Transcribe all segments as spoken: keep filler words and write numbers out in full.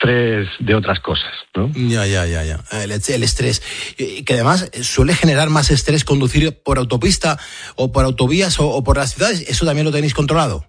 estrés de otras cosas, ¿no? Ya, ya, ya, ya. El, el estrés. Eh, que además suele generar más estrés conducir por autopista o por autovías o, o por las ciudades. ¿Eso también lo tenéis controlado?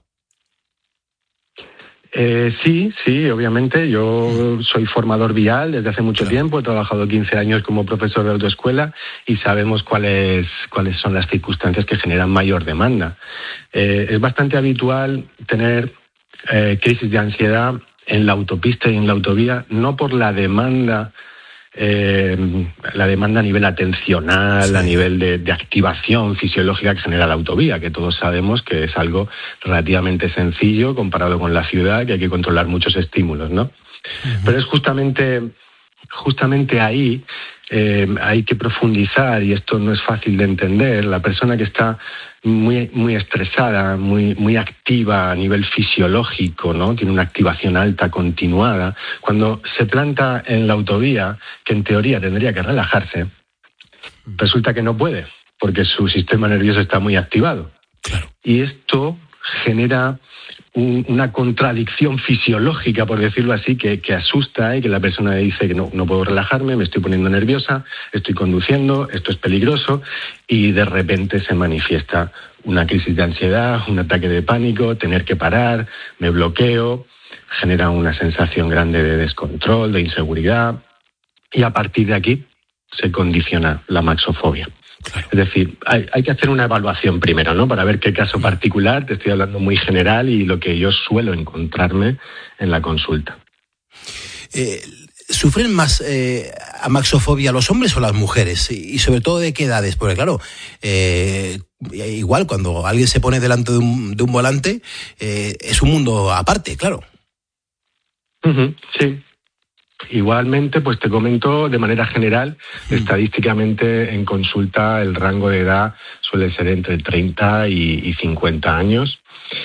Eh, sí, sí, obviamente. Yo soy formador vial desde hace mucho claro. tiempo. He trabajado quince años como profesor de autoescuela y sabemos cuáles, cuáles son las circunstancias que generan mayor demanda. Eh, es bastante habitual tener eh, crisis de ansiedad en la autopista y en la autovía, no por la demanda, eh, la demanda a nivel atencional, sí. a nivel de, de activación fisiológica que genera la autovía, que todos sabemos que es algo relativamente sencillo comparado con la ciudad, que hay que controlar muchos estímulos, ¿no? Uh-huh. Pero es justamente, justamente ahí eh, hay que profundizar, y esto no es fácil de entender. La persona que está muy, muy estresada, muy, muy activa a nivel fisiológico, ¿no? Tiene una activación alta continuada. Cuando se planta en la autovía, que en teoría tendría que relajarse, resulta que no puede, porque su sistema nervioso está muy activado. Claro. Y esto genera un, una contradicción fisiológica, por decirlo así, que, que asusta y que la persona dice que no, no puedo relajarme, me estoy poniendo nerviosa, estoy conduciendo, esto es peligroso, y de repente se manifiesta una crisis de ansiedad, un ataque de pánico, tener que parar, me bloqueo, genera una sensación grande de descontrol, de inseguridad, y a partir de aquí se condiciona la maxofobia. Claro. Es decir, hay, hay que hacer una evaluación primero, ¿no? Para ver qué caso particular, te estoy hablando muy general, y lo que yo suelo encontrarme en la consulta. Eh, ¿Sufren más eh, amaxofobia los hombres o las mujeres? Y, y sobre todo, ¿de qué edades? Porque claro, eh, igual cuando alguien se pone delante de un, de un volante, eh, es un mundo aparte, claro. Uh-huh, sí. Igualmente, pues te comento de manera general, mm. estadísticamente en consulta el rango de edad suele ser entre treinta y cincuenta años,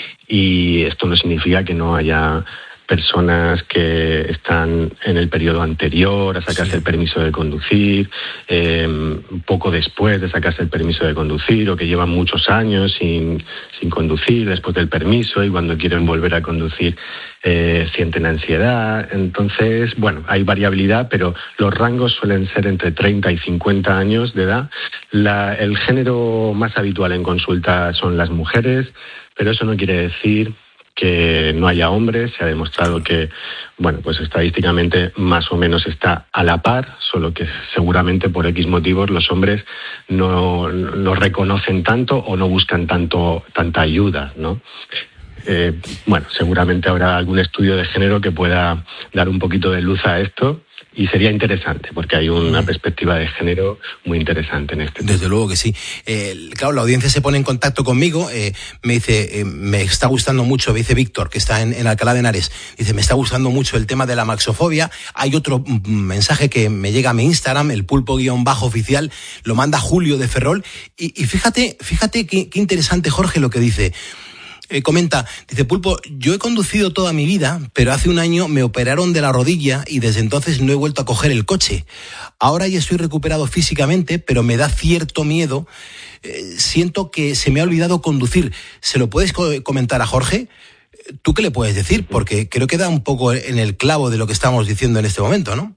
y esto no significa que no haya personas que están en el periodo anterior a sacarse sí. el permiso de conducir, eh, poco después de sacarse el permiso de conducir, o que llevan muchos años sin, sin conducir después del permiso, y cuando quieren volver a conducir eh, sienten ansiedad. Entonces, bueno, hay variabilidad, pero los rangos suelen ser entre treinta y cincuenta años de edad. La, el género más habitual en consulta son las mujeres, pero eso no quiere decir que no haya hombres. Se ha demostrado que, bueno, pues estadísticamente más o menos está a la par, solo que seguramente por X motivos los hombres no, no reconocen tanto o no buscan tanto tanta ayuda, ¿no? Eh, bueno, seguramente habrá algún estudio de género que pueda dar un poquito de luz a esto, y sería interesante, porque hay una mm. perspectiva de género muy interesante en este tema. Desde luego que sí. Eh, claro, la audiencia se pone en contacto conmigo, eh, me dice, eh, me está gustando mucho, me dice Víctor, que está en, en Alcalá de Henares, dice, me está gustando mucho el tema de la maxofobia. Hay otro mm, mensaje que me llega a mi Instagram, el pulpo guión bajo oficial, lo manda Julio de Ferrol, y, y fíjate, fíjate qué, qué interesante, Jorge, lo que dice. Eh, comenta, dice, Pulpo, yo he conducido toda mi vida, pero hace un año me operaron de la rodilla y desde entonces no he vuelto a coger el coche. Ahora ya estoy recuperado físicamente, pero me da cierto miedo. Eh, siento que se me ha olvidado conducir. ¿Se lo puedes co- comentar a Jorge? ¿Tú qué le puedes decir? Porque creo que da un poco en el clavo de lo que estamos diciendo en este momento, ¿no?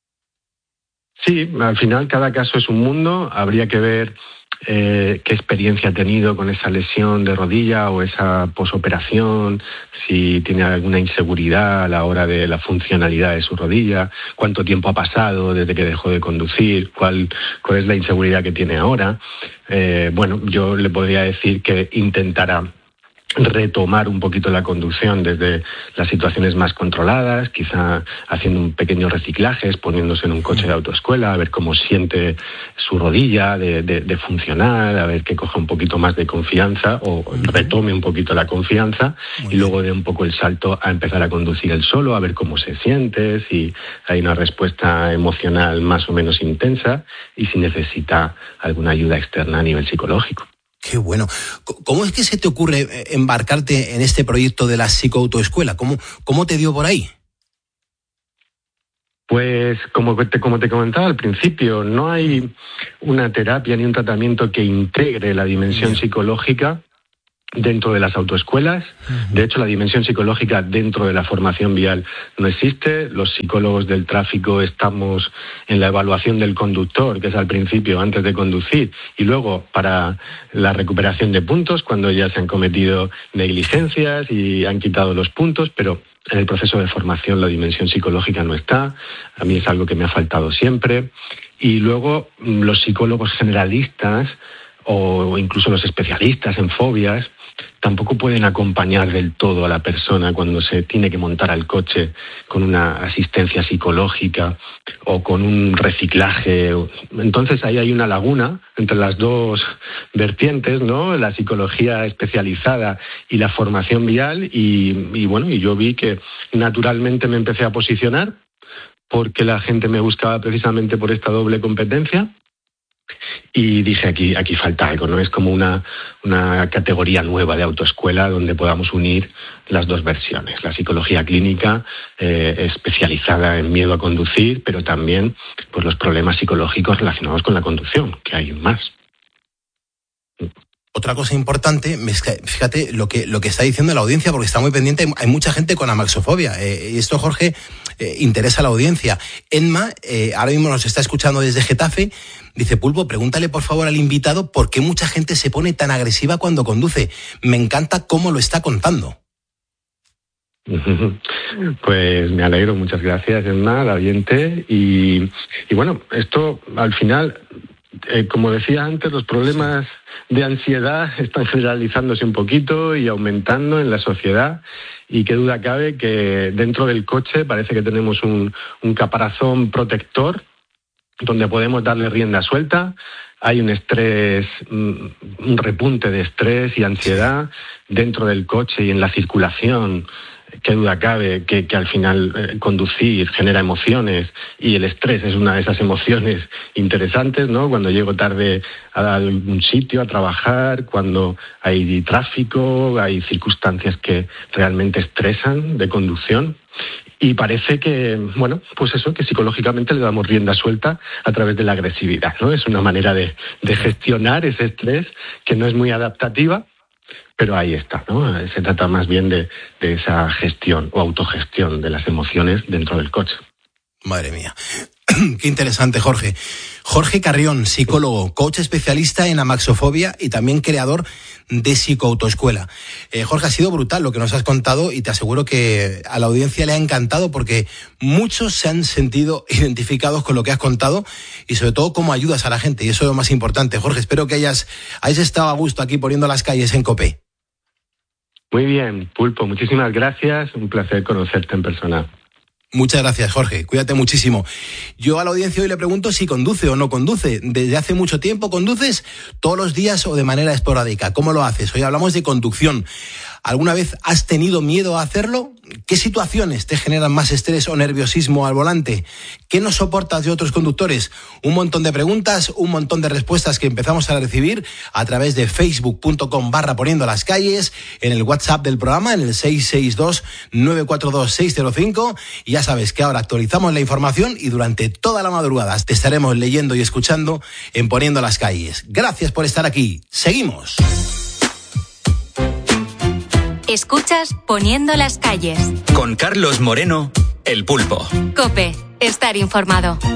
Sí, al final cada caso es un mundo. Habría que ver Eh, qué experiencia ha tenido con esa lesión de rodilla o esa posoperación, si tiene alguna inseguridad a la hora de la funcionalidad de su rodilla, cuánto tiempo ha pasado desde que dejó de conducir, cuál, cuál es la inseguridad que tiene ahora. Eh, bueno, yo le podría decir que intentará retomar un poquito la conducción desde las situaciones más controladas, quizá haciendo un pequeño reciclaje, poniéndose en un coche de autoescuela, a ver cómo siente su rodilla de, de, de funcionar, a ver que coja un poquito más de confianza o retome un poquito la confianza y luego dé un poco el salto a empezar a conducir él solo, a ver cómo se siente, si hay una respuesta emocional más o menos intensa y si necesita alguna ayuda externa a nivel psicológico. Qué bueno. ¿Cómo es que se te ocurre embarcarte en este proyecto de la psicoautoescuela? ¿Cómo, cómo te dio por ahí? Pues como te, como te comentaba al principio, no hay una terapia ni un tratamiento que integre la dimensión psicológica dentro de las autoescuelas. De hecho, la dimensión psicológica dentro de la formación vial no existe. Los psicólogos del tráfico estamos en la evaluación del conductor, que es al principio, antes de conducir, y luego para la recuperación de puntos, cuando ya se han cometido negligencias y han quitado los puntos, pero en el proceso de formación la dimensión psicológica no está. A mí es algo que me ha faltado siempre. Y luego los psicólogos generalistas o incluso los especialistas en fobias tampoco pueden acompañar del todo a la persona cuando se tiene que montar al coche con una asistencia psicológica o con un reciclaje. Entonces ahí hay una laguna entre las dos vertientes, ¿no? La psicología especializada y la formación vial, y, y bueno, y yo vi que naturalmente me empecé a posicionar porque la gente me buscaba precisamente por esta doble competencia. Y dije, aquí aquí falta algo, ¿no? Es como una, una categoría nueva de autoescuela donde podamos unir las dos versiones. La psicología clínica eh, especializada en miedo a conducir, pero también pues, los problemas psicológicos relacionados con la conducción, que hay más. Otra cosa importante, fíjate lo que lo que está diciendo la audiencia, porque está muy pendiente, hay mucha gente con amaxofobia, eh, y esto, Jorge, eh, interesa a la audiencia. Enma, eh, ahora mismo nos está escuchando desde Getafe, dice, Pulpo, pregúntale por favor al invitado por qué mucha gente se pone tan agresiva cuando conduce. Me encanta cómo lo está contando. Pues me alegro, muchas gracias, Enma, la oyente, y, y bueno, esto al final... Eh, como decía antes, los problemas de ansiedad están generalizándose un poquito y aumentando en la sociedad, y qué duda cabe que dentro del coche parece que tenemos un, un caparazón protector donde podemos darle rienda suelta. Hay un estrés, un repunte de estrés y ansiedad dentro del coche y en la circulación. Qué duda cabe que, que al final eh, conducir genera emociones, y el estrés es una de esas emociones interesantes, ¿no? Cuando llego tarde a algún sitio a trabajar, cuando hay tráfico, hay circunstancias que realmente estresan de conducción. Y parece que, bueno, pues eso, que psicológicamente le damos rienda suelta a través de la agresividad, ¿no? Es una manera de, de gestionar ese estrés que no es muy adaptativa. Pero ahí está, ¿no? Se trata más bien de, de esa gestión o autogestión de las emociones dentro del coche. Madre mía. Qué interesante, Jorge. Jorge Carrión, psicólogo, coach especialista en amaxofobia y también creador de Psicoautoescuela. Eh, Jorge, ha sido brutal lo que nos has contado y te aseguro que a la audiencia le ha encantado porque muchos se han sentido identificados con lo que has contado y sobre todo cómo ayudas a la gente, y eso es lo más importante. Jorge, espero que hayas, hayas estado a gusto aquí poniendo las calles en COPE. Muy bien, Pulpo, muchísimas gracias, un placer conocerte en persona. Muchas gracias, Jorge. Cuídate muchísimo. Yo a la audiencia hoy le pregunto si conduce o no conduce. ¿Desde hace mucho tiempo conduces? ¿Todos los días o de manera esporádica? ¿Cómo lo haces? Hoy hablamos de conducción. ¿Alguna vez has tenido miedo a hacerlo? ¿Qué situaciones te generan más estrés o nerviosismo al volante? ¿Qué no soportas de otros conductores? Un montón de preguntas, un montón de respuestas que empezamos a recibir a través de facebook.com barra poniendo las calles, en el WhatsApp del programa, en el seis seis dos, nueve cuatro dos, seis cero cinco. Y ya sabes que ahora actualizamos la información y durante toda la madrugada te estaremos leyendo y escuchando en Poniendo las Calles. Gracias por estar aquí. Seguimos. Escuchas Poniendo las Calles. Con Carlos Moreno, El Pulpo. COPE, estar informado.